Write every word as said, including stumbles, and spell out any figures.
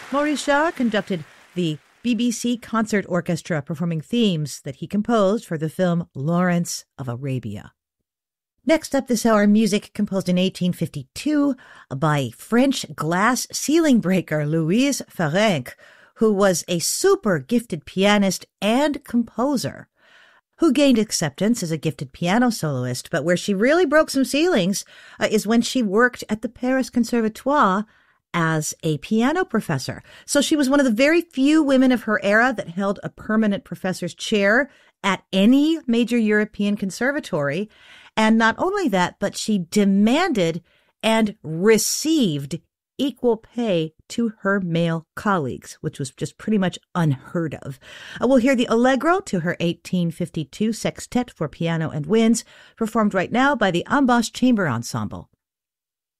Maurice Jarre conducted the B B C Concert Orchestra, performing themes that he composed for the film Lawrence of Arabia. Next up this hour, music composed in eighteen fifty-two by French glass ceiling breaker Louise Ferenc, who was a super gifted pianist and composer, who gained acceptance as a gifted piano soloist, but where she really broke some ceilings uh, is when she worked at the Paris Conservatoire as a piano professor. So she was one of the very few women of her era that held a permanent professor's chair at any major European conservatory. And not only that, but she demanded and received equal pay to her male colleagues, which was just pretty much unheard of. Uh, we'll hear the Allegro to her eighteen fifty-two sextet for piano and winds, performed right now by the Amboss Chamber Ensemble.